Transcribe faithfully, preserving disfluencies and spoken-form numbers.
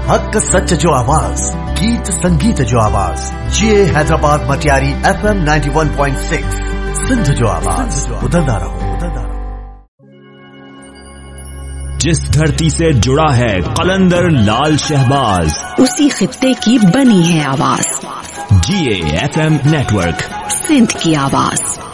हक सच जो आवाज, गीत संगीत जो आवाज, ये Hyderabad Matiari F M ninety one point six, Sindh जो आवाज, बदलता रहो, बदलता रहो। जिस धरती से जुड़ा है कलंदर लाल शहबाज, उसी खित्ते की बनी है आवाज। जी A F M network, Sindh की आवाज।